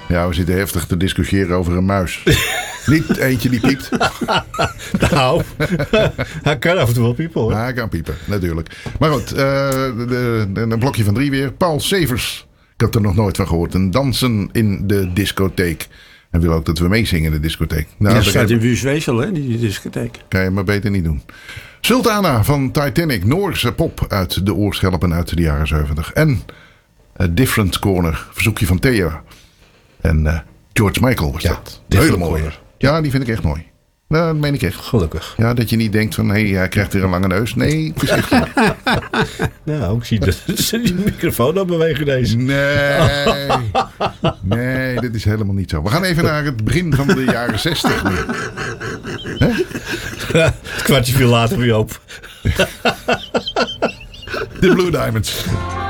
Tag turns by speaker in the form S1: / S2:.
S1: Ja, we zitten heftig te discussiëren over een muis. Niet eentje die piept.
S2: Nou, hij kan af en toe wel piepen hoor.
S1: Ja, hij kan piepen, natuurlijk. Maar goed, een blokje van 3 weer. Paul Severs. Ik heb er nog nooit van gehoord. Een dansen in de discotheek. En wil ook dat we meezingen in de discotheek. Nou,
S3: dat staat in Wuurswezel, hè, die discotheek.
S1: Kan je maar beter niet doen. Sultana van Titanic. Noorse pop uit de oorschelpen uit de jaren 70. En A Different Corner. Verzoekje van Thea. En George Michael was dat. Hele mooie. Ja, die vind ik echt mooi. Nou, dat meen ik echt.
S2: Gelukkig.
S1: Ja, dat je niet denkt van, hé, hij krijgt weer een lange neus. Nee, het is echt zo.
S2: Nou, ik zie die microfoon aan bewegen deze.
S1: Nee, dit is helemaal niet zo. We gaan even naar het begin van de jaren 60 nu.
S2: Het kwartje viel later weer op.
S1: De Blue Diamonds.